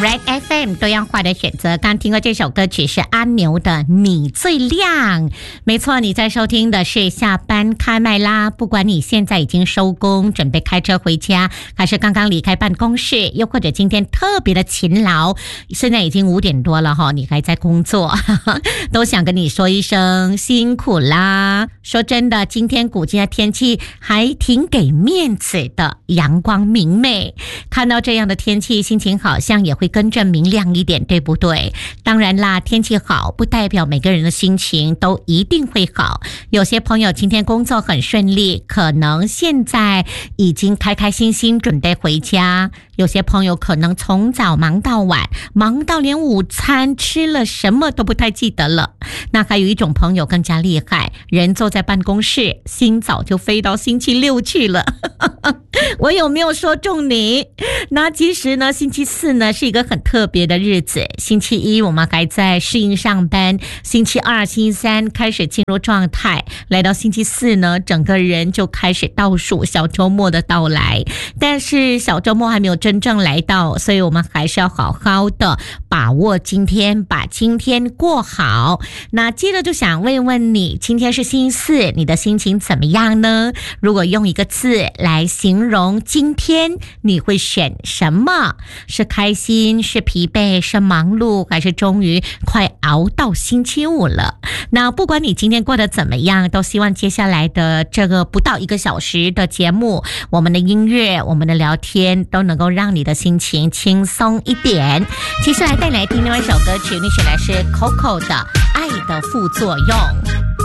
Red FM 多样化的选择，刚听过这首歌曲是阿牛的《你最亮》。没错，你在收听的是下班开麦啦。不管你现在已经收工，准备开车回家，还是刚刚离开办公室，又或者今天特别的勤劳，现在已经5点多了哈，你还在工作，都想跟你说一声辛苦啦。说真的，今天古今的天气还挺给面子的，阳光明媚，看到这样的天气，心情好像也会跟着明亮一点，对不对？当然啦，天气好不代表每个人的心情都一定会好。有些朋友今天工作很顺利，可能现在已经开开心心准备回家。有些朋友可能从早忙到晚，忙到连午餐吃了什么都不太记得了。那还有一种朋友更加厉害，人坐在办公室，心早就飞到星期六去了。我有没有说中你？那其实呢，星期四呢是一个很特别的日子。星期一我们还在适应上班，星期二、星期三开始进入状态，来到星期四呢，整个人就开始倒数小周末的到来。但是小周末还没有真正来到，所以我们还是要好好的把握今天，把今天过好。那接着就想问问你，今天是星期四，你的心情怎么样呢？如果用一个字来形容今天，你会选什么？是开心，是疲惫，是忙碌，还是终于快熬到星期五了？那不管你今天过得怎么样，都希望接下来的这个不到1个小时的节目，我们的音乐，我们的聊天都能够让你的心情轻松一点。接下来带来听另外一首歌曲，你选来是 Coco 的《爱的副作用》。